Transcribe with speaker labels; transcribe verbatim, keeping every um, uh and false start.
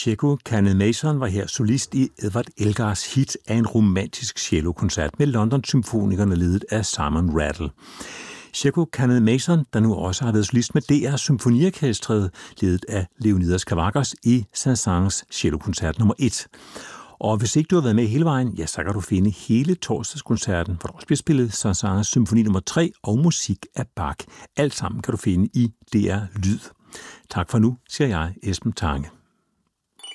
Speaker 1: Cecco Canal-Mason var her solist i Edward Elgars hit af en romantisk cellokoncert med London Symfonikerne ledet af Simon Rattle. Cecco Canal-Mason, der nu også har været solist med D R Symfoniorkestret, ledet af Leonidas Kavakos i Saint-Saëns cellokoncert nummer et. Og hvis ikke du har været med hele vejen, ja, så kan du finde hele torsdagskoncerten, hvor der også bliver spillet Saint-Saëns symfoni nummer tre og musik af Bach. Alt sammen kan du finde i D R Lyd. Tak for nu, siger jeg, Esben Tange.